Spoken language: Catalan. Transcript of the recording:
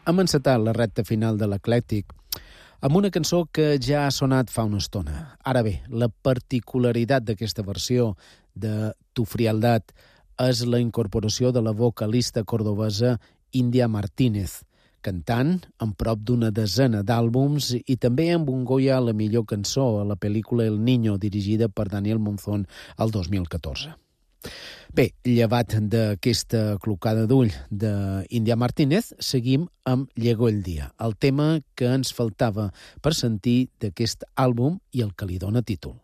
Hem encetat la recta final de l'Eclèctic amb una cançó que ja ha sonat fa una estona. Ara bé, la particularitat d'aquesta versió de Tu frialdad és la incorporació de la vocalista cordobesa Índia Martínez, cantant en prop d'una desena d'àlbums i també amb un Goya a la millor cançó a la pel·lícula El Niño, dirigida per Daniel Monzón el 2014. Bé, llevat d'aquesta clocada d'ull d'Índia Martínez, seguim amb Llegó el dia, el tema que ens faltava per sentir d'aquest àlbum i el que li dona títol.